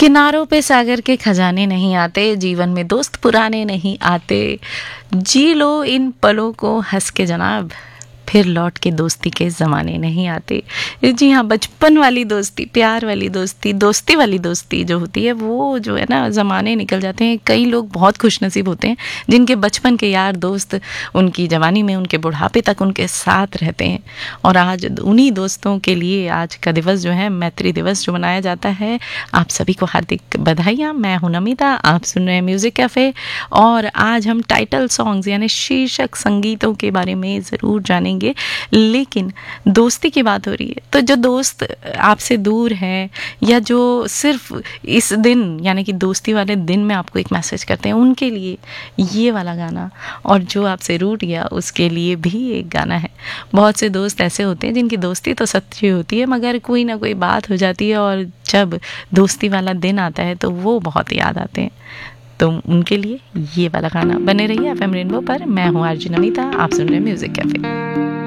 किनारों पे सागर के खजाने नहीं आते, जीवन में दोस्त पुराने नहीं आते। जी लो इन पलों को हंस के जनाब, फिर लौट के दोस्ती के ज़माने नहीं आते। जी हाँ, बचपन वाली दोस्ती, प्यार वाली दोस्ती, दोस्ती वाली दोस्ती जो होती है वो जो है ना, ज़माने निकल जाते हैं। कई लोग बहुत खुशनसीब होते हैं जिनके बचपन के यार दोस्त उनकी जवानी में, उनके बुढ़ापे तक उनके साथ रहते हैं। और आज उन्हीं दोस्तों के लिए आज का दिवस जो है, मैत्री दिवस जो मनाया जाता है। आप सभी को हार्दिक बधाइयाँ। मैं हूँ नमिता, आप सुन रहे हैं म्यूज़िक कैफ़े और आज हम टाइटल सॉन्ग्स यानी शीर्षक संगीतों के बारे में ज़रूर जानेंगे। लेकिन दोस्ती की बात हो रही है तो जो दोस्त आपसे दूर है या जो सिर्फ इस दिन यानी कि दोस्ती वाले दिन में आपको एक मैसेज करते हैं, उनके लिए ये वाला गाना, और जो आपसे रूठ गया उसके लिए भी एक गाना है। बहुत से दोस्त ऐसे होते हैं जिनकी दोस्ती तो सच्ची होती है मगर कोई ना कोई बात हो जाती है और जब दोस्ती वाला दिन आता है तो वो बहुत याद आते हैं। तो उनके लिए ये वाला गाना। बने रहिए एफएम रेनबो पर। मैं हूँ आरजे नमिता, आप सुन रहे हैं म्यूजिक कैफे।